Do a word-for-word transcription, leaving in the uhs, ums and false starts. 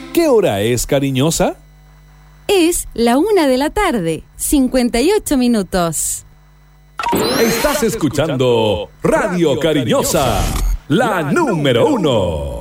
¿Qué hora es, cariñosa? Es la una de la tarde, cincuenta y ocho minutos. Estás escuchando Radio Cariñosa, la número uno.